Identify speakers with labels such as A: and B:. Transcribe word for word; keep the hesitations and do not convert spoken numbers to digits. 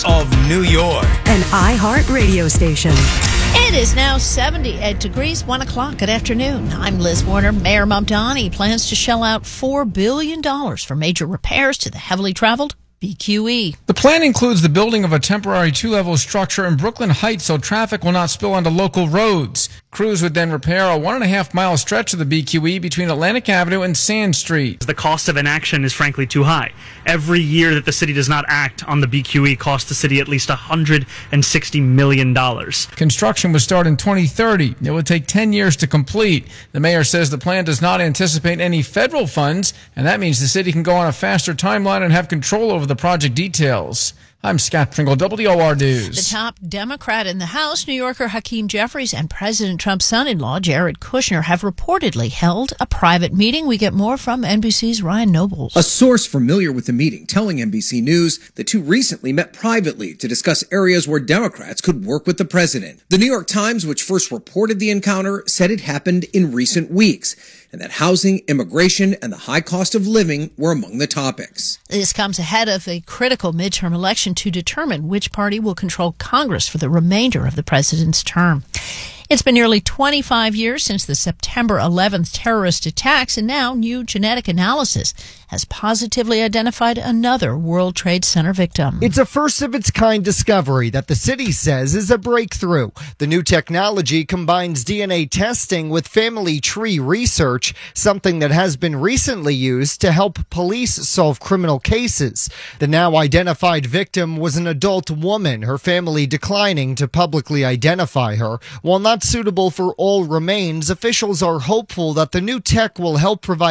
A: of New York.
B: An iHeart radio station.
C: It is now seventy-eight degrees, one o'clock. Good afternoon. I'm Liz Warner. Mayor Mamdani plans to shell out four billion dollars for major repairs to the heavily traveled B Q E.
D: The plan includes the building of a temporary two-level structure in Brooklyn Heights so traffic will not spill onto local roads. Crews would then repair a one-and-a-half-mile stretch of the B Q E between Atlantic Avenue and Sand Street.
E: The cost of inaction is frankly too high. Every year that the city does not act on the B Q E costs the city at least one hundred sixty million dollars.
D: Construction would start in twenty thirty. It would take ten years to complete. The mayor says the plan does not anticipate any federal funds, and that means the city can go on a faster timeline and have control over the project details. I'm Scott Pringle, W O R News.
C: The top Democrat in the House, New Yorker Hakeem Jeffries, and President Trump's son-in-law, Jared Kushner, have reportedly held a private meeting. We get more from N B C's Ryan Nobles.
F: A source familiar with the meeting telling N B C News the two recently met privately to discuss areas where Democrats could work with the president. The New York Times, which first reported the encounter, said it happened in recent weeks, and that housing, immigration, and the high cost of living were among the topics.
C: This comes ahead of a critical midterm election to determine which party will control Congress for the remainder of the president's term. It's been nearly twenty-five years since the September eleventh terrorist attacks, and now new genetic analysis has positively identified another World Trade Center victim.
G: It's a first-of-its-kind discovery that the city says is a breakthrough. The new technology combines D N A testing with family tree research, something that has been recently used to help police solve criminal cases. The now identified victim was an adult woman, her family declining to publicly identify her. While not suitable for all remains, officials are hopeful that the new tech will help provide